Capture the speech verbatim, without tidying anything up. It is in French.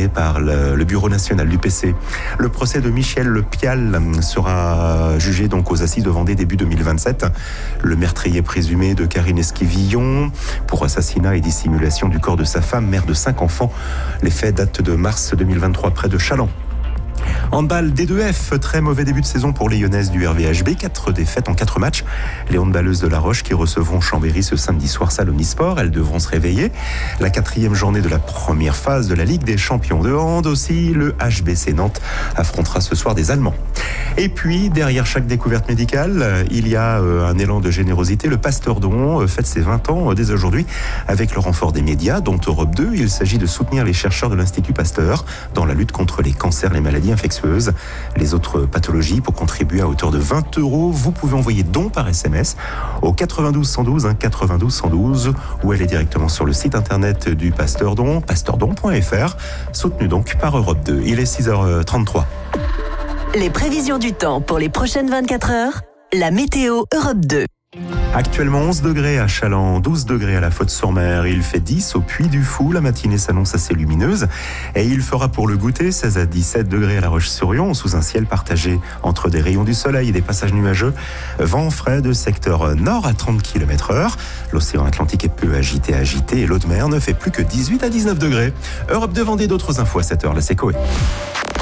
organisé par le, le Bureau national du P C. Le procès de Michel Le Pial sera jugé donc aux assises de Vendée début deux mille vingt-sept. Le meurtrier présumé de Karine Esquivillon pour assassinat et dissimulation du corps de sa femme, mère de cinq enfants. Les faits datent de mars deux mille vingt-trois près de Châlons. Handball D deux F, très mauvais début de saison pour les Lyonnaises du R V H B. Quatre défaites en quatre matchs. Les handballeuses de La Roche qui recevront Chambéry ce samedi soir salle Omnisport. Elles devront se réveiller. La quatrième journée de la première phase de la Ligue des champions de hand aussi. Le H B C Nantes affrontera ce soir des Allemands. Et puis, derrière chaque découverte médicale, il y a un élan de générosité. Le Pasteur Don fête ses vingt ans dès aujourd'hui avec le renfort des médias, dont Europe deux. Il s'agit de soutenir les chercheurs de l'Institut Pasteur dans la lutte contre les cancers, les maladies infectieuses, les autres pathologies. Pour contribuer à hauteur de vingt euros, vous pouvez envoyer don par S M S au quatre-vingt-douze cent douze, hein, quatre-vingt-douze cent douze, ou aller directement sur le site internet du Pasteur Don, pasteurdon point f r, soutenu donc par Europe deux. Il est six heures trente-trois. Les prévisions du temps pour les prochaines vingt-quatre heures, la météo Europe deux. Actuellement onze degrés à Chaland, douze degrés à la Faute-sur-Mer. Il fait dix au Puy du Fou. La matinée s'annonce assez lumineuse. Et il fera pour le goûter seize à dix-sept degrés à La Roche-sur-Yon, sous un ciel partagé entre des rayons du soleil et des passages nuageux. Vent frais de secteur nord à trente kilomètres heure. L'océan Atlantique est peu agité, agité. Et l'eau de mer ne fait plus que dix-huit à dix-neuf degrés. Europe deux Vendée, d'autres infos à cette heure. Là, c'est Coé.